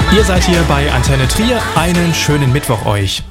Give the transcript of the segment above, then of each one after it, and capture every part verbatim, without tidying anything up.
Ihr seid hier bei Antenne Trier. Einen schönen Mittwoch euch.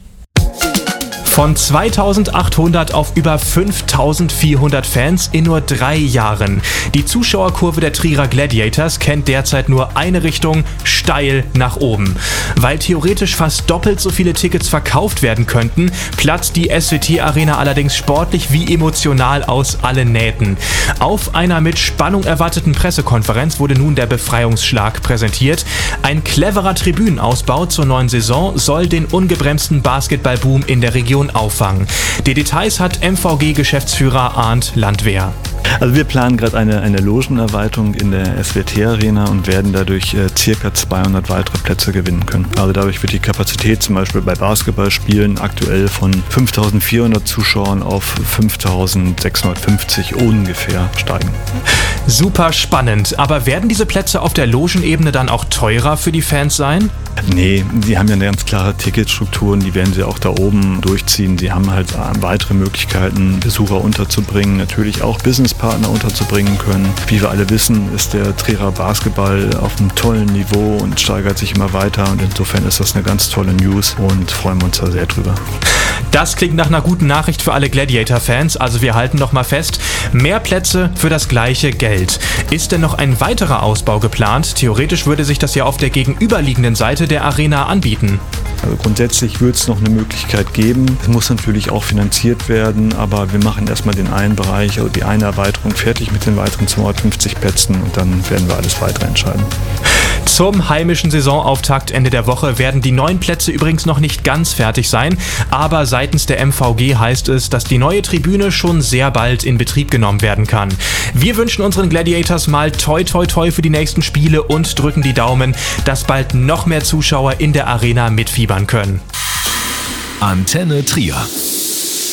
Von zweitausendachthundert auf über fünftausendvierhundert Fans in nur drei Jahren. Die Zuschauerkurve der Trierer Gladiators kennt derzeit nur eine Richtung, steil nach oben. Weil theoretisch fast doppelt so viele Tickets verkauft werden könnten, platzt die S W T-Arena allerdings sportlich wie emotional aus allen Nähten. Auf einer mit Spannung erwarteten Pressekonferenz wurde nun der Befreiungsschlag präsentiert. Ein cleverer Tribünenausbau zur neuen Saison soll den ungebremsten Basketballboom in der Region auffangen. Die Details hat M V G-Geschäftsführer Arndt Landwehr. Also wir planen gerade eine, eine Logenerweiterung in der S W T-Arena und werden dadurch äh, circa zweihundert weitere Plätze gewinnen können. Also dadurch wird die Kapazität zum Beispiel bei Basketballspielen aktuell von fünftausendvierhundert Zuschauern auf fünftausendsechshundertfünfzig ungefähr steigen. Super spannend, aber werden diese Plätze auf der Logenebene dann auch teurer für die Fans sein? Nee, die haben ja eine ganz klare Ticketstrukturen, die werden sie auch da oben durchziehen. Sie haben halt weitere Möglichkeiten, Besucher unterzubringen, natürlich auch Businesspartner unterzubringen können. Wie wir alle wissen, ist der Trierer Basketball auf einem tollen Niveau und steigert sich immer weiter und insofern ist das eine ganz tolle News und freuen wir uns da sehr drüber. Das klingt nach einer guten Nachricht für alle Gladiator-Fans, also wir halten noch mal fest, mehr Plätze für das gleiche Geld. Ist denn noch ein weiterer Ausbau geplant? Theoretisch würde sich das ja auf der gegenüberliegenden Seite der Arena anbieten. Also grundsätzlich wird es noch eine Möglichkeit geben. Es muss natürlich auch finanziert werden, aber wir machen erstmal den einen Bereich, also die eine Erweiterung fertig mit den weiteren zweihundertfünfzig Plätzen und dann werden wir alles weitere entscheiden. Zum heimischen Saisonauftakt Ende der Woche werden die neuen Plätze übrigens noch nicht ganz fertig sein, aber seitens der M V G heißt es, dass die neue Tribüne schon sehr bald in Betrieb genommen werden kann. Wir wünschen unseren Gladiators mal toi toi toi für die nächsten Spiele und drücken die Daumen, dass bald noch mehr Zuschauer in der Arena mitfiebern können. Antenne Trier.